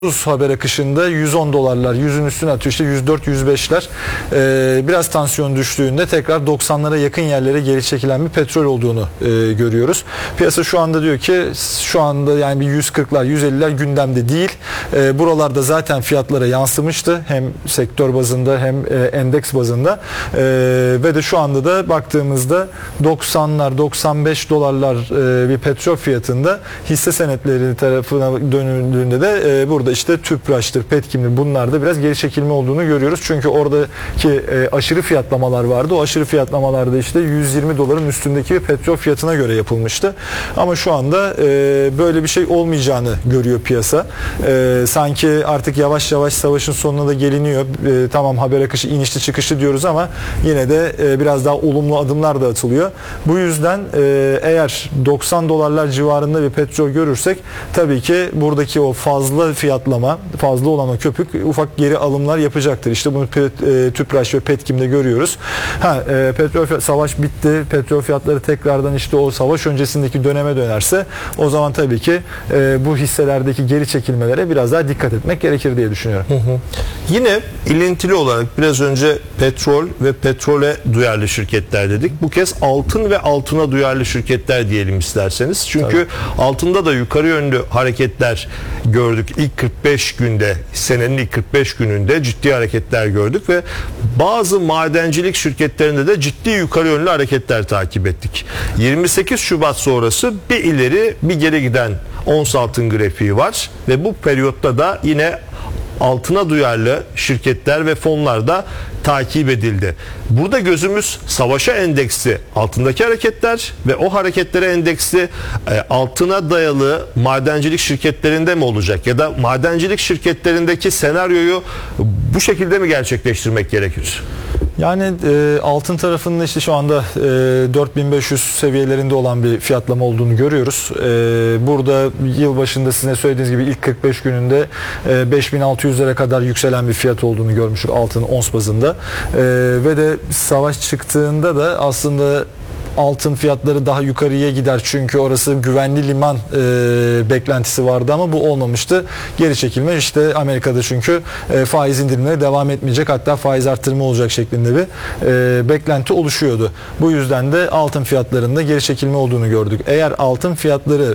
haber akışında 110 dolarlar, 100'ün üstüne atıyor, işte 104-105'ler. Biraz tansiyon düştüğünde tekrar 90'lara yakın yerlere geri çekilen bir petrol olduğunu görüyoruz. Piyasa şu anda diyor ki şu anda yani bir 140'lar 150'ler gündemde değil. Buralarda zaten fiyatlara yansımıştı. Hem sektör bazında hem endeks bazında. Ve de şu anda da baktığımızda 90'lar 95 dolarlar bir petrol fiyatında hisse senetleri tarafına dönüldüğünde de burada işte Tüpraş'tır, Petkim'dir, bunlarda biraz geri çekilme olduğunu görüyoruz. Çünkü oradaki aşırı fiyatlamalar vardı. O aşırı fiyatlamalarda işte 120 doların üstündeki petrol fiyatına göre yapılmıştı. Ama şu anda böyle bir şey olmayacağını görüyor piyasa. Sanki artık yavaş yavaş savaşın sonuna da geliniyor. Tamam, haber akışı inişli çıkışlı diyoruz ama yine de biraz daha olumlu adımlar da atılıyor. Bu yüzden eğer 90 dolarlar civarında bir petrol görürsek tabii ki buradaki o fazla fiyatlama, fazla olan o köpük ufak geri alımlar yapacaktır. İşte bunu Tüpraş ve Petkim'de görüyoruz. Petrol savaş bitti. Petrol fiyatları tekrardan işte o savaş öncesindeki döneme dönerse o zaman tabii ki bu hisselerdeki geri çekilmelere biraz daha dikkat etmek gerekir diye düşünüyorum. Yine ilintili olarak biraz önce petrol ve petrole duyarlı şirketler dedik. Bu kez altın ve altına duyarlı şirketler diyelim isterseniz. Çünkü altında da yukarı yönlü hareketler gördük. İlk 45 günde, senenin ilk 45 gününde ciddi hareketler gördük ve bazı madencilik şirketlerinde de ciddi yukarı yönlü hareketler takip ettik. 28 Şubat sonrası bir ileri bir geri giden ons altın grafiği var ve bu periyotta da yine altına duyarlı şirketler ve fonlar da takip edildi. Burada gözümüz savaşa endeksli altındaki hareketler ve o hareketlere endeksli altına dayalı madencilik şirketlerinde mi olacak? Ya da madencilik şirketlerindeki senaryoyu bu şekilde mi gerçekleştirmek gerekir? Yani altın tarafında işte şu anda 4500 seviyelerinde olan bir fiyatlama olduğunu görüyoruz. Burada yıl başında sizin söylediğiniz gibi ilk 45 gününde 5600'lere kadar yükselen bir fiyat olduğunu görmüştük altın ons bazında. Ve de savaş çıktığında da aslında altın fiyatları daha yukarıya gider çünkü orası güvenli liman beklentisi vardı ama bu olmamıştı. Geri çekilme işte Amerika'da çünkü faiz indirimleri devam etmeyecek, hatta faiz artırımı olacak şeklinde bir beklenti oluşuyordu. Bu yüzden de altın fiyatlarında geri çekilme olduğunu gördük. Eğer altın fiyatları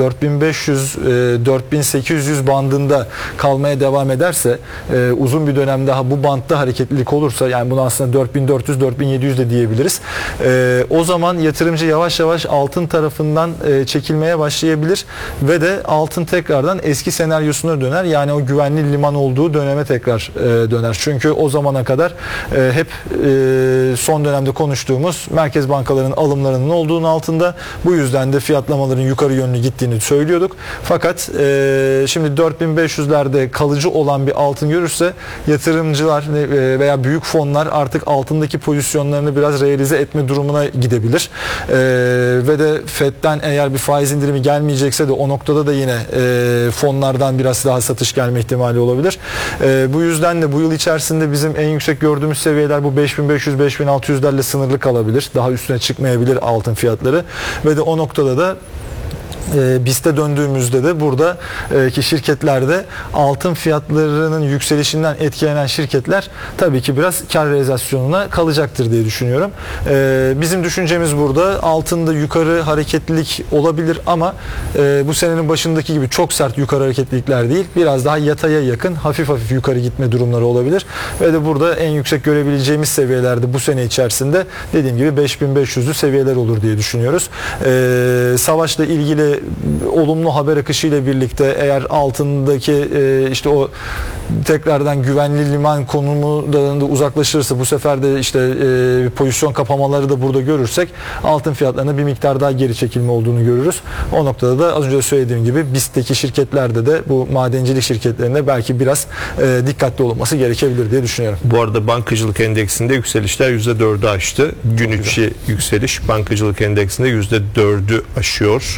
4500-4800 bandında kalmaya devam ederse, uzun bir dönem daha bu bantta hareketlilik olursa, yani bunu aslında 4400-4700 de diyebiliriz. O zaman yatırımcı yavaş yavaş altın tarafından çekilmeye başlayabilir ve de altın tekrardan eski senaryosuna döner. Yani o güvenli liman olduğu döneme tekrar döner. Çünkü o zamana kadar hep son dönemde konuştuğumuz merkez bankalarının alımlarının olduğunu altında. Bu yüzden de fiyatlamaların yukarı yönlü gittiğini söylüyorduk. Fakat şimdi 4500'lerde kalıcı olan bir altın görürse yatırımcılar veya büyük fonlar artık altındaki pozisyonlarını biraz realize etme durumuna gidebilir. Ve de FED'den eğer bir faiz indirimi gelmeyecekse de o noktada da yine fonlardan biraz daha satış gelme ihtimali olabilir. Bu yüzden de bu yıl içerisinde bizim en yüksek gördüğümüz seviyeler bu 5500-5600'lerle sınırlı kalabilir. Daha üstüne çıkmayabilir altın fiyatları ve de o noktada da BIST'e döndüğümüzde de burada ki şirketlerde altın fiyatlarının yükselişinden etkilenen şirketler tabii ki biraz kar realizasyonuna kalacaktır diye düşünüyorum. Bizim düşüncemiz burada altında yukarı hareketlilik olabilir ama bu senenin başındaki gibi çok sert yukarı hareketlilikler değil, biraz daha yataya yakın hafif hafif yukarı gitme durumları olabilir ve de burada en yüksek görebileceğimiz seviyelerde bu sene içerisinde dediğim gibi 5500'lü seviyeler olur diye düşünüyoruz. Savaşla ilgili olumlu haber akışı ile birlikte eğer altındaki işte o tekrardan güvenli liman konumundan da uzaklaşırsa, bu sefer de işte pozisyon kapamaları da burada görürsek altın fiyatlarına bir miktar daha geri çekilme olduğunu görürüz. O noktada da az önce söylediğim gibi BIST'teki şirketlerde de bu madencilik şirketlerinde belki biraz dikkatli olması gerekebilir diye düşünüyorum. Bu arada bankacılık endeksinde yükselişler %4'ü aştı. Gün içi yükseliş bankacılık endeksinde %4'ü aşıyor.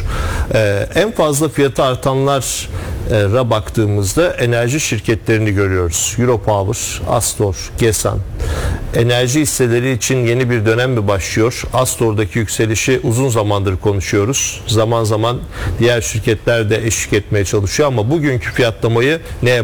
En fazla fiyatı artanlara baktığımızda enerji şirketlerini görüyoruz. Europower, Astor, Gesan. Enerji hisseleri için yeni bir dönem mi başlıyor? Astor'daki yükselişi uzun zamandır konuşuyoruz. Zaman zaman diğer şirketler de eşlik etmeye çalışıyor ama bugünkü fiyatlamayı neye